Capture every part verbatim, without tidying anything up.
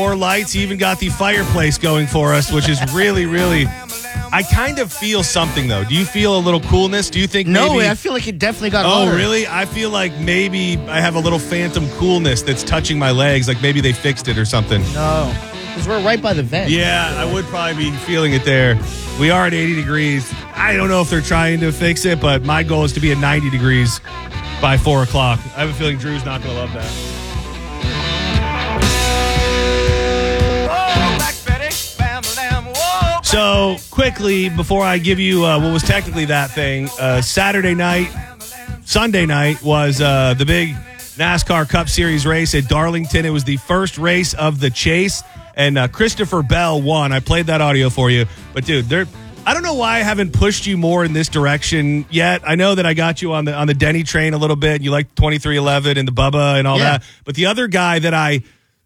More lights, even got the fireplace going for us, which is really, really... I kind of feel something, though. Do you feel a little coolness? Do you think no, maybe... I feel like it definitely got Oh, hotter. really? I feel like maybe I have a little phantom coolness that's touching my legs, like maybe they fixed it or something. No, because we're right by the vent. Yeah, I would probably be feeling it there. We are at eighty degrees. I don't know if they're trying to fix it, but my goal is to be at ninety degrees by four o'clock. I have a feeling Drew's not going to love that. So, quickly, before I give you uh, what was technically that thing, uh, Saturday night, Sunday night was uh, the big NASCAR Cup Series race at Darlington. It was the first race of the chase, and uh, Christopher Bell won. I played that audio for you. But, dude, there, I don't know why I haven't pushed you more in this direction yet. I know that I got you on the on the Denny train a little bit. You like twenty-three eleven and the Bubba and all Yeah. that. But the other guy that I...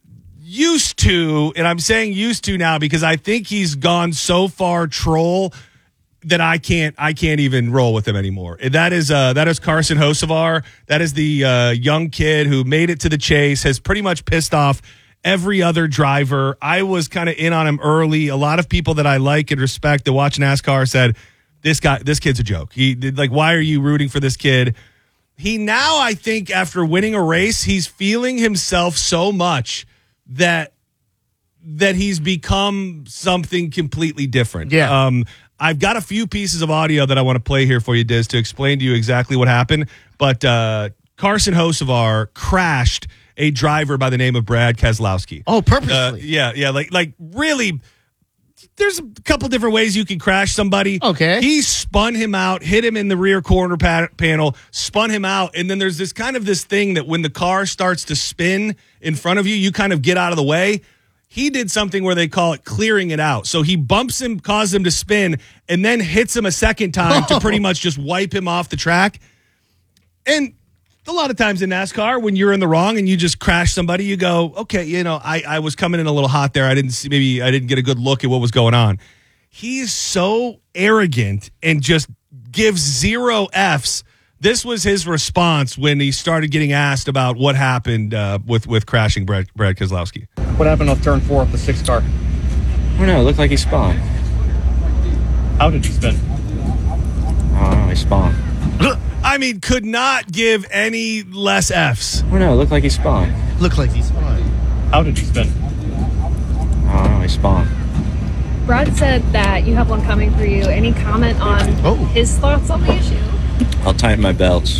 used to, and I'm saying used to now because I think he's gone so far troll that I can't I can't even roll with him anymore. And that is uh, that is Carson Hocevar. That is the uh, young kid who made it to the chase, has pretty much pissed off every other driver. I was kind of in on him early. A lot of people that I like and respect that watch NASCAR said, this guy, this kid's a joke. He did like, why are you rooting for this kid? He now, I think, after winning a race, he's feeling himself so much that that he's become something completely different. Yeah. Um, I've got a few pieces of audio that I want to play here for you, Diz, to explain to you exactly what happened. But uh, Carson Hocevar crashed a driver by the name of Brad Keselowski. Oh, purposely. Uh, yeah, yeah, like like really. There's a couple different ways you can crash somebody. Okay. He spun him out, hit him in the rear corner pa- panel, spun him out, and then there's this kind of this thing that when the car starts to spin in front of you, you kind of get out of the way. He did something where they call it clearing it out. So he bumps him, causes him to spin, and then hits him a second time to pretty much just wipe him off the track. And a lot of times in NASCAR, when you're in the wrong and you just crash somebody, you go, okay, you know, I, I was coming in a little hot there. I didn't see, maybe I didn't get a good look at what was going on. He's so arrogant and just gives zero F's. This was his response when he started getting asked about what happened uh, with, with crashing Brad, Brad Keselowski. What happened on turn four of the sixth car? I don't know. It looked like he spun. How did he spin? I don't know. He spun. I mean, could not give any less F's. I don't know. It looked like he spun. Look like he's fine. How did he spin? I don't know. He spun. Brad said that you have one coming for you. Any comment on Oh. his thoughts on the issue? I'll tighten my belts.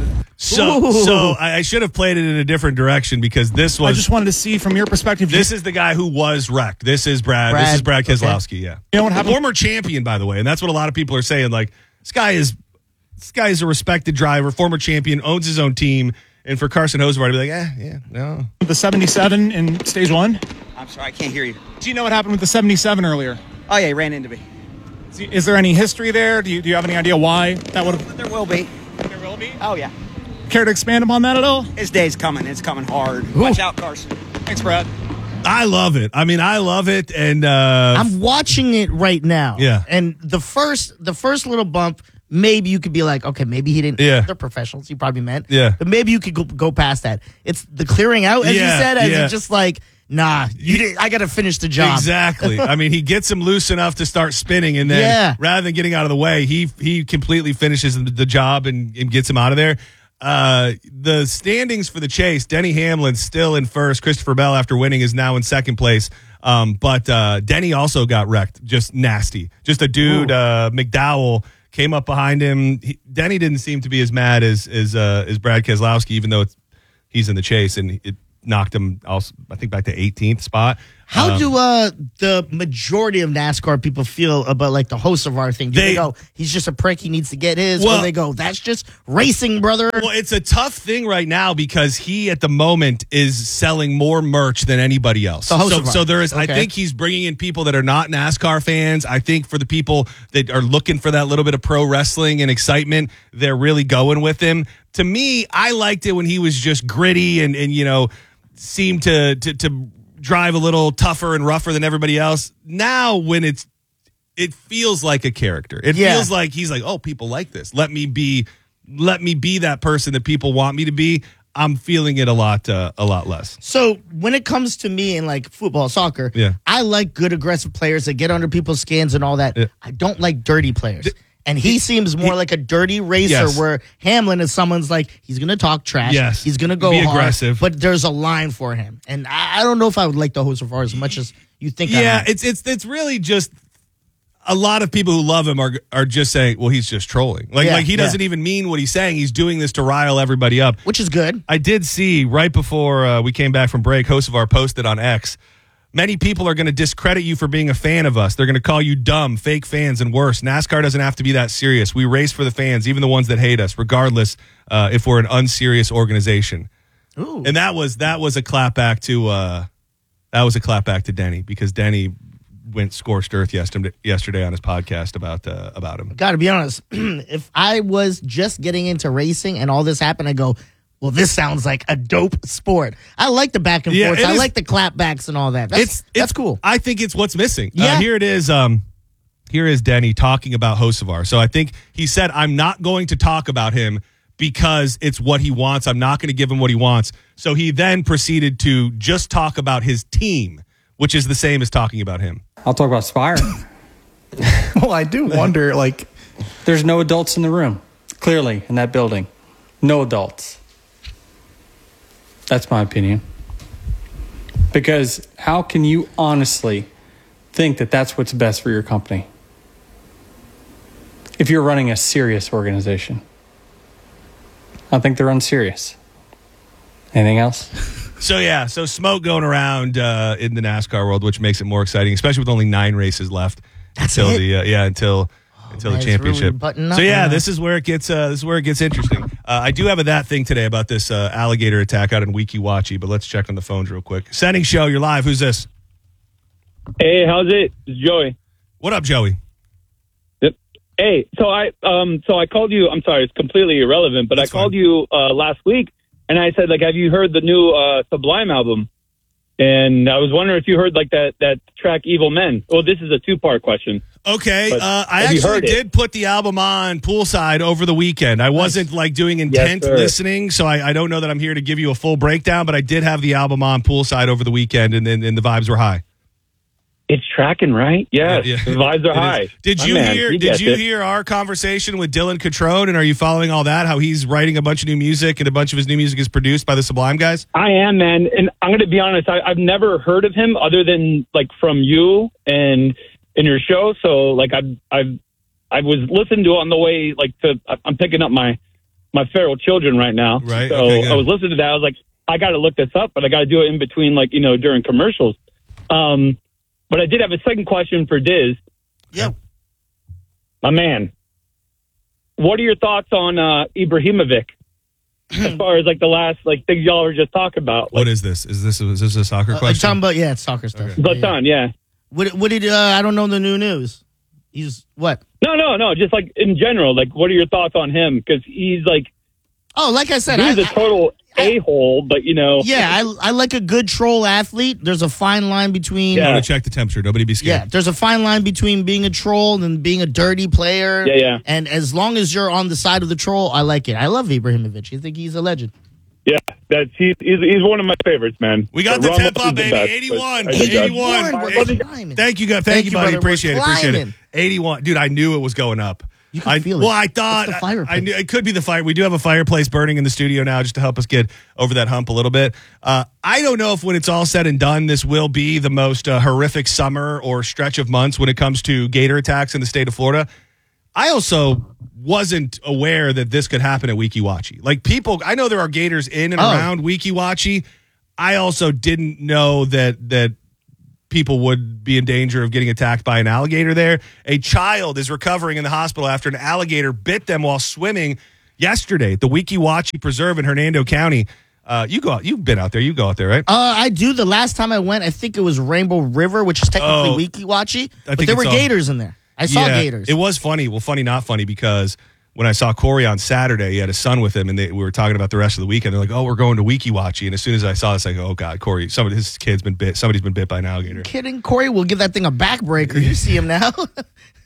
So, Ooh. so I, I should have played it in a different direction because this was. I just wanted to see from your perspective. This is the guy who was wrecked. This is Brad. Brad, this is Brad okay. Keselowski. Yeah, You know what happened? former champion, by the way, and that's what a lot of people are saying. Like this guy is, this guy is a respected driver, former champion, owns his own team, and for Carson Hocevar to be like, eh, yeah, no. the seventy-seven in stage one. I'm sorry, I can't hear you. Do you know what happened with the seventy-seven earlier? Oh, yeah, he ran into me. Is there any history there? Do you, do you have any idea why that would have? There will be. There will be. Oh, yeah. Care to expand upon that at all? His day's coming. It's coming hard. Watch out, Carson. Thanks, Brad. I love it. I mean, I love it, and uh, I'm watching it right now. Yeah. And the first the first little bump, maybe you could be like, okay, maybe he didn't. Yeah. They're professionals. He probably meant. Yeah. But maybe you could go, go past that. It's the clearing out, as Yeah, you said, as yeah. it's just like, nah, you did, I got to finish the job. exactly. I mean, he gets him loose enough to start spinning, and then Yeah. rather than getting out of the way, he he completely finishes the, the job and, and gets him out of there. Uh, the standings for the chase, Denny Hamlin still in first. Christopher Bell, after winning, is now in second place. Um, but uh, Denny also got wrecked, just nasty. Just a dude, uh, McDowell, came up behind him. He, Denny didn't seem to be as mad as as, uh, as Brad Keselowski, even though it's, he's in the chase, and it knocked him, also, I think, back to eighteenth spot. How Um, do uh, the majority of NASCAR people feel about like the Hocevar thing? Do they, They- go, he's just a prick, he needs to get his? Well- or they go, that's just racing, brother? Well, it's a tough thing right now because he, at the moment, is selling more merch than anybody else. The So, Hocevar. so there is. I Okay. think he's bringing in people that are not NASCAR fans. I think for the people that are looking for that little bit of pro wrestling and excitement, they're really going with him. To me, I liked it when he was just gritty and and you know seemed to to to drive a little tougher and rougher than everybody else. Now, when it's it feels like a character. It Yeah. feels like he's like, oh, people like this. Let me be, let me be that person that people want me to be. I'm feeling it a lot, uh, a lot less. So when it comes to me in like football, soccer, Yeah. I like good aggressive players that get under people's skins and all that. Yeah. I don't like dirty players. And he seems more he- like a dirty racer Yes. where Hamlin is someone's like, he's going to talk trash. Yes. He's going to go Be hard, aggressive. but there's a line for him. And I, I don't know if I would like the Hocevar as much as you think I Yeah, would. it's it's it's really just a lot of people who love him are are just saying, well, he's just trolling. Like Yeah, like he yeah. doesn't even mean what he's saying. He's doing this to rile everybody up. Which is good. I did see right before uh, we came back from break, Hocevar posted on X, many people are going to discredit you for being a fan of us. They're going to call you dumb, fake fans, and worse. NASCAR doesn't have to be that serious. We race for the fans, even the ones that hate us, regardless uh, if we're an unserious organization. Ooh. And that was that was a clapback to uh, that was a clapback to Denny, because Denny went scorched earth yesterday yesterday on his podcast about uh, about him. Got to be honest. If I was just getting into racing and all this happened, I go, well, this sounds like a dope sport. I like the back and Yeah, forth. it I is- like the clapbacks and all that. That's, it's that's it's cool. I think it's what's missing. Uh, Yeah. here it is. Um, here is Denny talking about Hocevar. So I think he said, "I'm not going to talk about him because it's what he wants. I'm not going to give him what he wants." So he then proceeded to just talk about his team, which is the same as talking about him. I'll talk about Spire. Well, I do wonder, like, There's no adults in the room, clearly, in that building. No adults. That's my opinion. Because how can you honestly think that that's what's best for your company if you're running a serious organization? I think they're unserious. Anything else? So yeah, so smoke going around uh, in the NASCAR world, which makes it more exciting, especially with only nine races left That's until it? the uh, yeah until until the man, it's really championship. buttoning up So yeah, now. this is where it gets uh, this is where it gets interesting. Uh, I do have a that thing today about this uh, alligator attack out in Weeki Wachee, but let's check on the phones real quick. Setting show, you're live. Who's this? Hey, how's it? It's Joey. What up, Joey? Yep. Hey, so I um so I called you. I'm sorry, it's completely irrelevant, but That's I called fine. you uh, last week, and I said, like, have you heard the new uh, Sublime album? And I was wondering if you heard like that that track "Evil Men." Well, this is a two part question. Okay, But uh, I have you actually heard it? did put the album on poolside over the weekend. I wasn't like doing intent sir. listening, so I, I don't know that I'm here to give you a full breakdown, but I did have the album on poolside over the weekend, and, and, and the vibes were high. It's tracking, right? Yes, Yeah, yeah. the vibes are It high. is. Did My you man, hear? he Did gets you it. hear our conversation with Dylan Catrone? And are you following all that? How he's writing a bunch of new music, and a bunch of his new music is produced by the Sublime guys. I am, man, and I'm going to be honest. I, I've never heard of him other than like from you and in your show. So like I've I've I was listening to it on the way like to. I'm picking up my my feral children right now. Right, So okay, good. I was listening to that. I was like, I got to look this up, but I got to do it in between, like, you know, during commercials. Um, but I did have a second question for Diz. Yeah. My man, what are your thoughts on uh, Ibrahimovic? As far as like the last like things y'all were just talking about, What is this? Is this is this a soccer Uh, question? talking about, yeah, it's soccer stuff. Okay. but Yeah, yeah. on, yeah. What, what did, uh, I don't know the new news. He's, what? No, no, no. Just like in general, like what are your thoughts on him? Because he's like Oh, like I said, he's I, a total a hole, but you know, yeah, I, I like a good troll athlete. There's a fine line between, Yeah. I'm gonna check the temperature. Nobody be yeah, scared. there's a fine line between being a troll and being a dirty player. Yeah, yeah. And as long as you're on the side of the troll, I like it. I love Ibrahimovic. I think he's a legend. yeah, that's he's he's, he's one of my favorites, man. We got But the Ramos temp is up, the baby. best, but eighty-one. I think that's- eighty-one. We're Hey, climbing. Thank you, guys. Thank, Thank you, you, buddy. brother. Appreciate it. We're Appreciate it. climbing. eighty-one. Dude, I knew it was going up. You can I, feel it. well, I thought It's the I, I fireplace. knew it could be the fire. We do have a fireplace burning in the studio now, just to help us get over that hump a little bit. Uh, I don't know if when it's all said and done, this will be the most uh, horrific summer or stretch of months when it comes to gator attacks in the state of Florida. I also wasn't aware that this could happen at Weeki Wachee. Like people, I know there are gators in and Oh. around Weeki Wachee. I also didn't know that that. people would be in danger of getting attacked by an alligator there. A child is recovering in the hospital after an alligator bit them while swimming yesterday at the Weeki Wachee Preserve in Hernando County. Uh, you go out, you've been out there. You go out there, right? Uh, I do. The last time I went, I think it was Rainbow River, which is technically Oh. Weeki Wachee. I But think there were it's all- gators in there. I saw Yeah, gators. It was funny. Well, funny, not funny, because when I saw Corey on Saturday, he had his son with him, and they, we were talking about the rest of the weekend. They're like, "Oh, we're going to Weeki Wachee." And as soon as I saw this, I go, "Oh God, Corey! Somebody, his kid's been bit. Somebody's been bit by an alligator." Kidding, Corey. We'll give that thing a backbreaker. You see him now.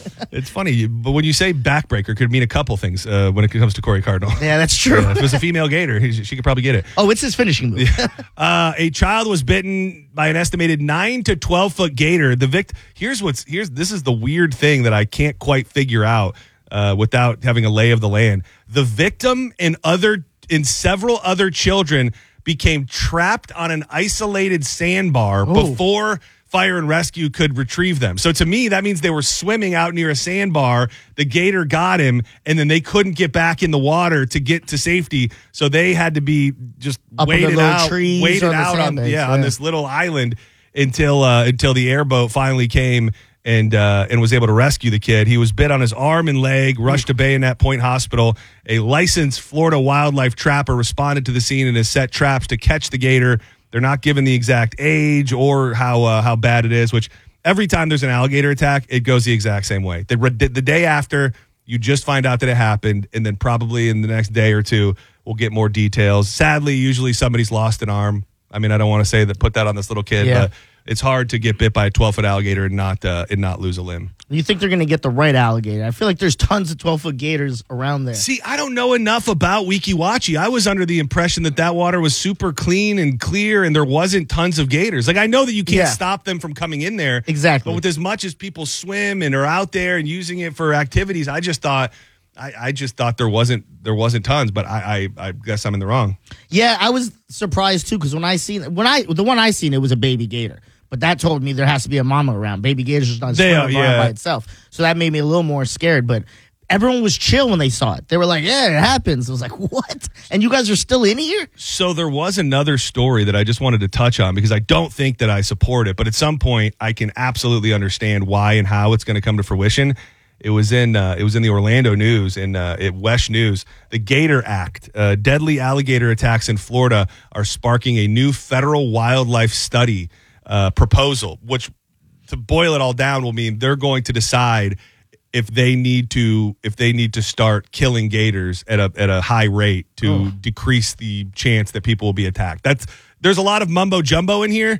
It's funny, you- but when you say backbreaker, it could mean a couple things uh, when it comes to Corey Cardinal. Yeah, that's true. Yeah, if it was a female gator, he- she could probably get it. Oh, it's his finishing move. Uh, a child was bitten by an estimated nine to twelve foot gator. The vict. Here's what's here's this is the weird thing that I can't quite figure out uh, without having a lay of the land. The victim and other and several other children became trapped on an isolated sandbar Oh. before fire and rescue could retrieve them. So to me, that means they were swimming out near a sandbar. The gator got him, and then they couldn't get back in the water to get to safety. So they had to be just Up in the waited little out, trees waited or the out on sandbags, yeah, yeah. on this little island until uh, until the airboat finally came and uh, and was able to rescue the kid. He was bit on his arm and leg, rushed to Bayonet Point Hospital. A licensed Florida wildlife trapper responded to the scene and has set traps to catch the gator. They're not given the exact age or how uh, how bad it is, which every time there's an alligator attack, it goes the exact same way. The, the day after, you just find out that it happened, and then probably in the next day or two, we'll get more details. Sadly, usually somebody's lost an arm. I mean, I don't want to say that put that on this little kid, Yeah. but it's hard to get bit by a twelve-foot alligator and not uh, and not lose a limb. You think they're going to get the right alligator? I feel like there's tons of twelve-foot gators around there. See, I don't know enough about Weeki Wachee. I was under the impression that that water was super clean and clear and there wasn't tons of gators. Like, I know that you can't Yeah. stop them from coming in there. Exactly. But with as much as people swim and are out there and using it for activities, I just thought I, I just thought there wasn't there wasn't tons, but I, I, I guess I'm in the wrong. Yeah, I was surprised too because when I seen when I the one I seen it was a baby gator, but that told me there has to be a mama around. Baby gators just not They swimming are, around yeah. by itself, so that made me a little more scared. But everyone was chill when they saw it. They were like, "Yeah, it happens." I was like, "What?" And you guys are still in here? So there was another story that I just wanted to touch on because I don't think that I support it, but at some point I can absolutely understand why and how it's going to come to fruition. It was in uh, it was in the Orlando News and uh, at Wesh News. The Gator Act, uh, deadly alligator attacks in Florida, are sparking a new federal wildlife study uh, proposal, which, to boil it all down, will mean they're going to decide if they need to if they need to start killing gators at a at a high rate to Oh. decrease the chance that people will be attacked. That's there's a lot of mumbo jumbo in here.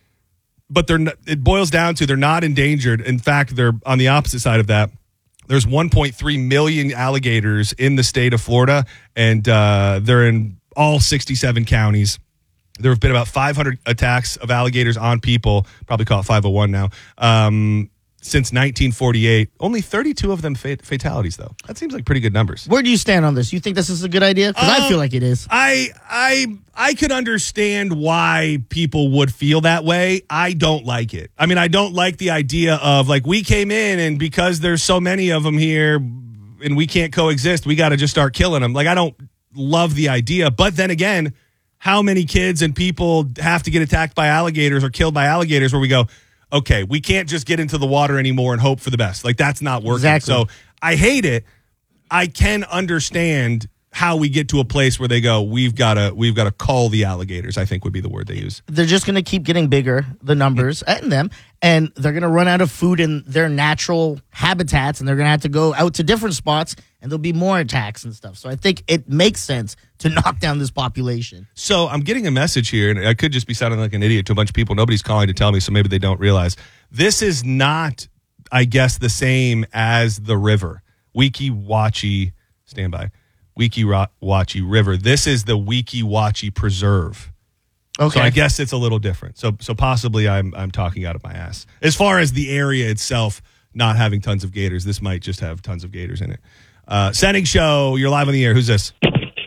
But they're not, it boils down to they're not endangered. In fact, they're on the opposite side of that. There's one point three million alligators in the state of Florida, and uh, they're in all sixty-seven counties. There have been about five hundred attacks of alligators on people, probably call it five oh one now, um, since nineteen forty-eight. Only thirty-two of them fat- fatalities, though. That seems like pretty good numbers. Where do you stand on this? You think this is a good idea? Because I Um, feel like it is. I I I could understand why people would feel that way. I don't like it. I mean, I don't like the idea of like we came in and because there's so many of them here and we can't coexist, we got to just start killing them. Like I don't love the idea, but then again, how many kids and people have to get attacked by alligators or killed by alligators where we go, okay, we can't just get into the water anymore and hope for the best. Like that's not working. Exactly. So I hate it. I can understand how we get to a place where they go, we've got to we've got to call the alligators, I think would be the word they use. They're just going to keep getting bigger, the numbers and them, and they're going to run out of food in their natural habitats, and they're going to have to go out to different spots, and there'll be more attacks and stuff. So I think it makes sense to knock down this population. So I'm getting a message here, and I could just be sounding like an idiot to a bunch of people. Nobody's calling to tell me, so maybe they don't realize. This is not, I guess, the same as the river. Weeki Wachee, stand by. Weeki Wachee River. This is the Weeki Wachee Preserve. Okay. So I guess it's a little different. So so possibly I'm I'm talking out of my ass. As far as the area itself not having tons of gators, this might just have tons of gators in it. Uh, Sending Show, you're live on the air. Who's this?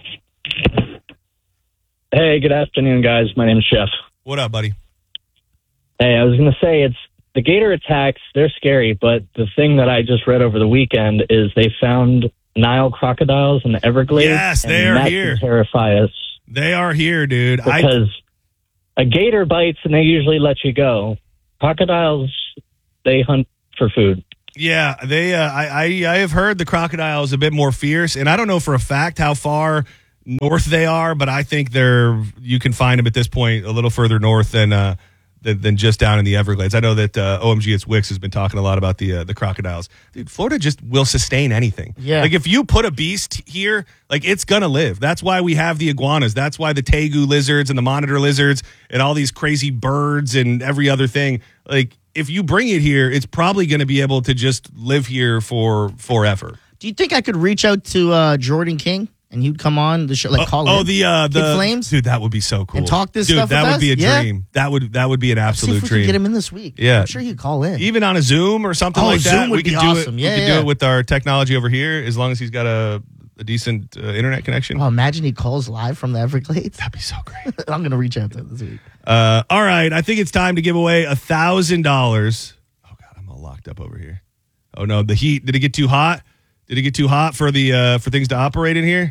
Hey, good afternoon, guys. My name is Jeff. What up, buddy? Hey, I was going to say it's the gator attacks. They're scary, but the thing that I just read over the weekend is they found Nile crocodiles in the Everglades. Yes, and they are that here. can terrify us They are here, dude. because a gator bites and they usually let you go. Crocodiles, they hunt for food. Yeah, they. Uh, I, I I have heard the crocodile is a bit more fierce, and I don't know for a fact how far north they are, but I think they're. You can find them at this point a little further north than uh, than, than just down in the Everglades. I know that uh, O M G It's Wix has been talking a lot about the uh, the crocodiles. Dude, Florida just will sustain anything. Yeah. Like if you put a beast here, like it's gonna live. That's why we have the iguanas. That's why the tegu lizards and the monitor lizards and all these crazy birds and every other thing. Like. if you bring it here, it's probably going to be able to just live here for forever. Do you think I could reach out to uh, Jordan King and he'd come on the show, like oh, call oh in? the uh, the Kid Flames, dude, that would be so cool. and talk this dude, stuff. that with would us? be a Yeah. dream. That would that would be an Let's see absolute if we dream. can get him in this week. Yeah. I'm sure he'd call in. Even on a Zoom or something Oh, like Zoom that, would we be could do awesome. it. Yeah, we could yeah. do it with our technology over here, as long as he's got a, a decent uh, internet connection. Oh, imagine he calls live from the Everglades. That'd be so great. I'm gonna reach out to him this week. Uh, all right, I think it's time to give away a thousand dollars. Oh God, I'm all locked up over here. Oh no, the heat. Did it get too hot? Did it get too hot for the uh, for things to operate in here?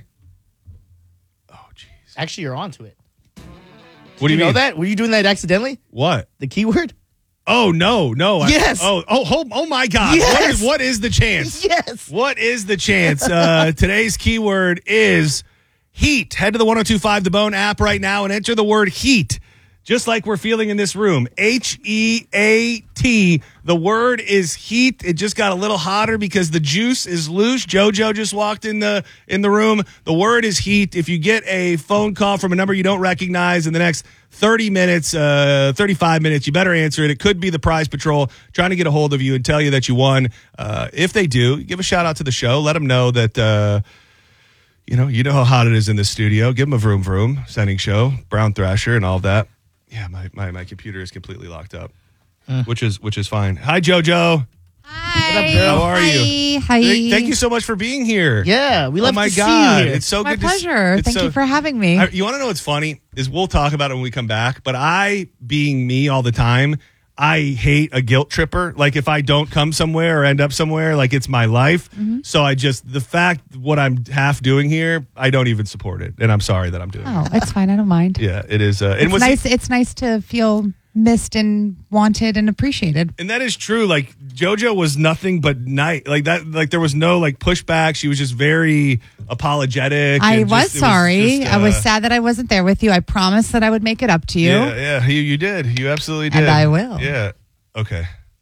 Oh jeez. Actually, you're onto it. What do you know mean? that? Were you doing that accidentally? What? The keyword? Oh no, no. I- Yes. oh, oh, oh, oh my God. What Yes. is what is the chance? Yes. What is the chance? Uh, today's keyword is heat. Head to the one oh two point five The Bone app right now and enter the word heat, just like we're feeling in this room. H E A T. The word is heat. It just got a little hotter because the juice is loose. JoJo just walked in the in the room. The word is heat. If you get a phone call from a number you don't recognize in the next thirty minutes, uh, thirty-five minutes, you better answer it. It could be the Prize Patrol trying to get a hold of you and tell you that you won. Uh, if they do, give a shout out to the show. Let them know that, uh, you know, you know how hot it is in this studio. Give them a vroom vroom sending show, Brown Thrasher and all of that. Yeah, my, my, my computer is completely locked up, Uh. which is which is fine. Hi, JoJo. Hi. What up, girl? How are Hi. you? Hi. Thank, thank you so much for being here. Yeah, we love oh my to God, see you here. it's so My good. to s- pleasure. it's Thank so- you for having me. I, you want to know what's funny is we'll talk about it when we come back. But I, being me all the time, I hate a guilt tripper. Like if I don't come somewhere or end up somewhere, like it's my life. Mm-hmm. So I just the fact what I'm half doing here, I don't even support it, and I'm sorry that I'm doing Oh, it. it's fine. I don't mind. Yeah, it is. Uh, and It's was nice. It's nice to feel missed and wanted and appreciated. And that is true. Like JoJo was nothing but nice. Like that. Like there was no like pushback. She was just very apologetic. I and was just- it sorry. just, I was uh, sad that I wasn't there with you. I promised that I would make it up to you. Yeah, yeah. You, you did. You absolutely did. And I will. Yeah. Okay.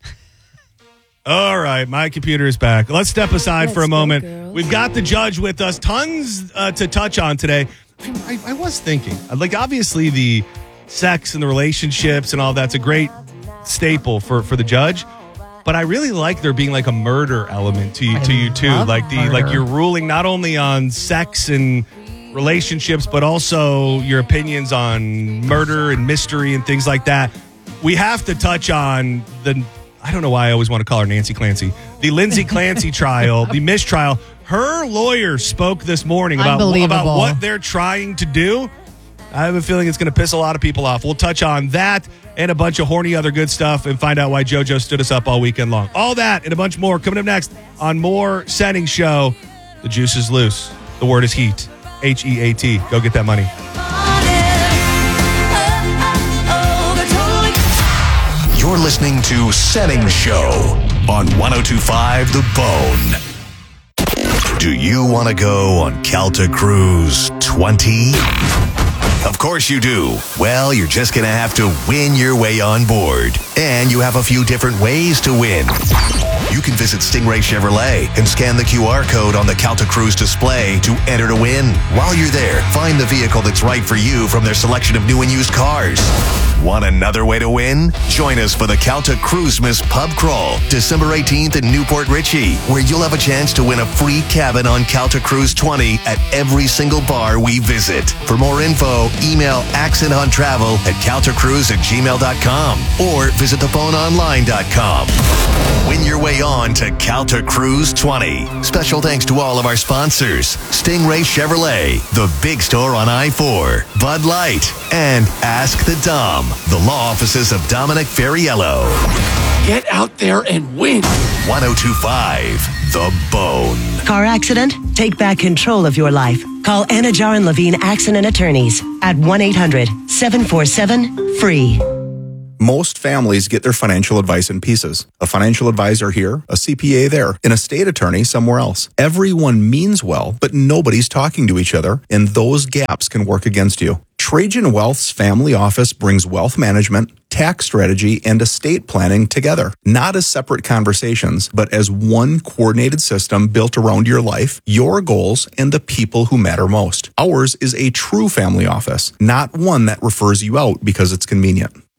All right. My computer is back. Let's step aside for a moment. We've got the judge with us. Tons uh, to touch on today. I, I was thinking, like, obviously the sex and the relationships and all that's a great staple for, for the judge. But I really like there being like a murder element to you, to you too. love Like the murder. like you're ruling not only on sex and relationships, but also your opinions on murder and mystery and things like that. We have to touch on the, I don't know why I always want to call her Nancy Clancy, the Lindsay Clancy trial, the mistrial. Her lawyer spoke this morning about, about Unbelievable. what they're trying to do. I have a feeling it's going to piss a lot of people off. We'll touch on that and a bunch of horny other good stuff and find out why JoJo stood us up all weekend long. All that and a bunch more coming up next on more Setting Show. The juice is loose. The word is heat. H E A T. Go get that money. You're listening to Setting Show on one oh two point five The Bone. Do you want to go on Calta Cruise twenty? Of course you do. Well, you're just going to have to win your way on board. And you have a few different ways to win. You can visit Stingray Chevrolet and scan the Q R code on the Calta Cruise display to enter to win. While you're there, find the vehicle that's right for you from their selection of new and used cars. Want another way to win? Join us for the Calta Cruisemas Pub Crawl, December eighteenth in Newport Richey, where you'll have a chance to win a free cabin on Calta Cruise twenty at every single bar we visit. For more info, email accent hunt travel at caltacruise at gmail dot com or visit the bone online dot com. Win your way on to Calta Cruise twenty. Special thanks to all of our sponsors: Stingray Chevrolet, The Big Store on I four, Bud Light, and Ask the Dom, the law offices of Dominic Ferriello. Get out there and win. one oh two point five The Bone. Car accident? Take back control of your life. Call Anna Jar and Levine Accident Attorneys at one eight hundred seven four seven F R E E. Most families get their financial advice in pieces. A financial advisor here, a C P A there, an estate attorney somewhere else. Everyone means well, but nobody's talking to each other, and those gaps can work against you. Trajan Wealth's family office brings wealth management, tax strategy, and estate planning together, not as separate conversations, but as one coordinated system built around your life, your goals, and the people who matter most. Ours is a true family office, not one that refers you out because it's convenient.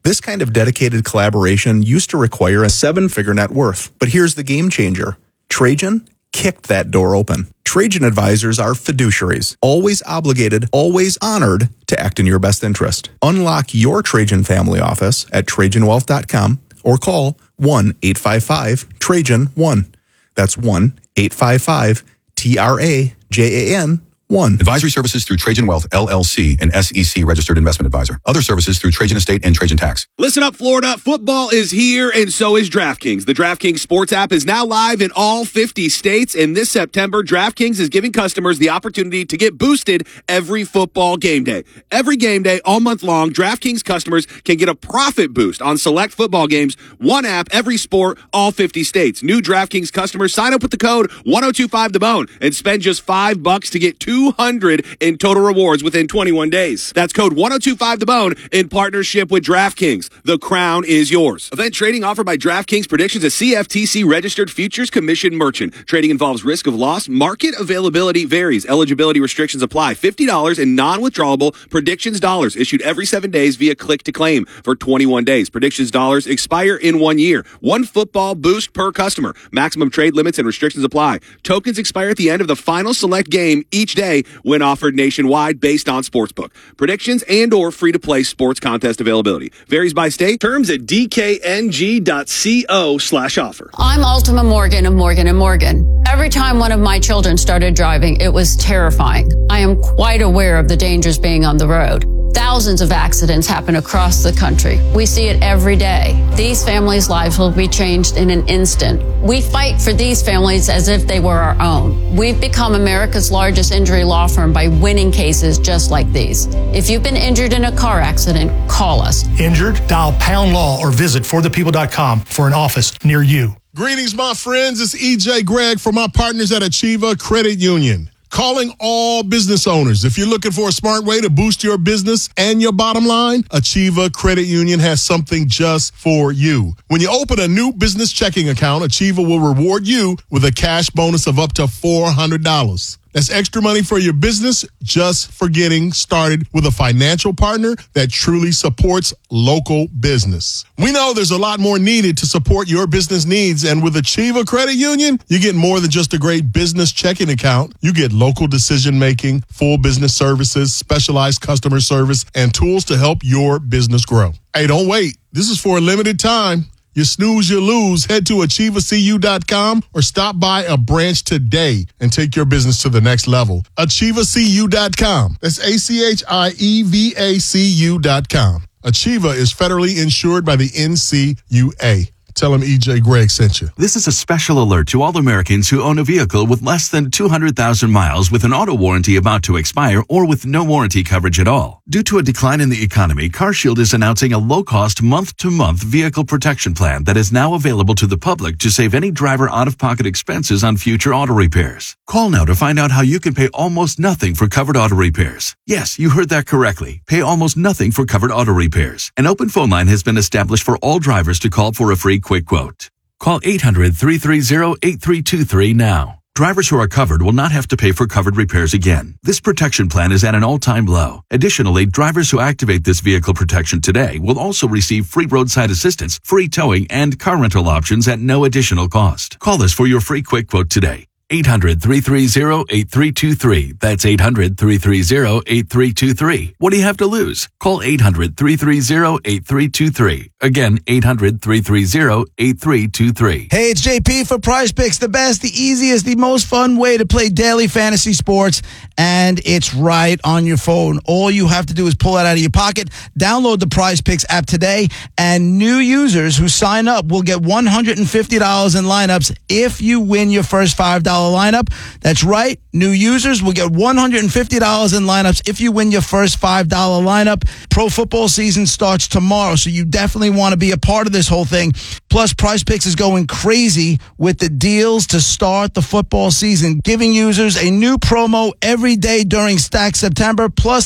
This kind of dedicated collaboration used to require a seven-figure net worth. But here's the game changer. Trajan kicked that door open. Trajan advisors are fiduciaries, always obligated, always honored to act in your best interest. Unlock your Trajan family office at Trajan Wealth dot com or call one eight five five Trajan one. That's one eight five five T R A J A N one. Advisory services through Trajan Wealth, L L C, an S E C registered investment advisor. Other services through Trajan Estate and Trajan Tax. Listen up, Florida. Football is here, and so is DraftKings. The DraftKings Sports app is now live in all fifty states, and this September, DraftKings is giving customers the opportunity to get boosted every football game day. Every game day, all month long, DraftKings customers can get a profit boost on select football games. One app, every sport, all fifty states. New DraftKings customers sign up with the code one oh two five the bone and spend just five bucks to get two hundred in total rewards within twenty-one days. That's code one oh two five the bone in partnership with DraftKings. The crown is yours. Event trading offered by DraftKings Predictions, a C F T C registered futures commission merchant. Trading involves risk of loss. Market availability varies. Eligibility restrictions apply. fifty dollars in non-withdrawable Predictions dollars issued every seven days via click to claim for twenty-one days. Predictions dollars expire in one year. One football boost per customer. Maximum trade limits and restrictions apply. Tokens expire at the end of the final select game each day when offered nationwide based on Sportsbook. Predictions and or free-to-play sports contest availability. Varies by state. Terms at d k n g dot co slash offer. I'm Ultima Morgan of Morgan and Morgan. Every time one of my children started driving, it was terrifying. I am quite aware of the dangers being on the road. Thousands of accidents happen across the country. We see it every day. These families' lives will be changed in an instant. We fight for these families as if they were our own. We've become America's largest injury law firm by winning cases just like these. If you've been injured in a car accident, call us. Injured? Dial pound law or visit for the people dot com for an office near you. Greetings, my friends. It's E J Gregg from my partners at Achieva Credit Union. Calling all business owners. If you're looking for a smart way to boost your business and your bottom line, Achieva Credit Union has something just for you. When you open a new business checking account, Achieva will reward you with a cash bonus of up to four hundred dollars. That's extra money for your business just for getting started with a financial partner that truly supports local business. We know there's a lot more needed to support your business needs, and with Achieva Credit Union, you get more than just a great business checking account. You get local decision-making, full business services, specialized customer service, and tools to help your business grow. Hey, don't wait. This is for a limited time. You snooze, you lose. Head to Achieva C U dot com or stop by a branch today and take your business to the next level. Achieva C U dot com. That's A C H I E V A C U dot com. Achieva is federally insured by the N C U A. Tell them E J Gregg sent you. This is a special alert to all Americans who own a vehicle with less than two hundred thousand miles with an auto warranty about to expire or with no warranty coverage at all. Due to a decline in the economy, CarShield is announcing a low-cost month-to-month vehicle protection plan that is now available to the public to save any driver out-of-pocket expenses on future auto repairs. Call now to find out how you can pay almost nothing for covered auto repairs. Yes, you heard that correctly. Pay almost nothing for covered auto repairs. An open phone line has been established for all drivers to call for a free quick quote. Call eight hundred, three three zero, eight three two three now. Drivers who are covered will not have to pay for covered repairs again. This protection plan is at an all-time low. Additionally, drivers who activate this vehicle protection today will also receive free roadside assistance, free towing, and car rental options at no additional cost. Call us for your free quick quote today. eight hundred, three three zero, eight three two three. That's eight hundred, three three zero, eight three two three. What do you have to lose? Call eight hundred, three three zero, eight three two three. Again, eight hundred, three three zero, eight three two three. Hey, it's J P for Prize Picks, the best, the easiest, the most fun way to play daily fantasy sports, and it's right on your phone. All you have to do is pull it out of your pocket, download the Prize Picks app today, and new users who sign up will get one hundred fifty dollars in lineups if you win your first five dollars lineup. That's right. New users will get one hundred fifty dollars in lineups if you win your first five dollars lineup. Pro football season starts tomorrow, so you definitely want to be a part of this whole thing. Plus, Prize Picks is going crazy with the deals to start the football season, giving users a new promo every day during Stack September, plus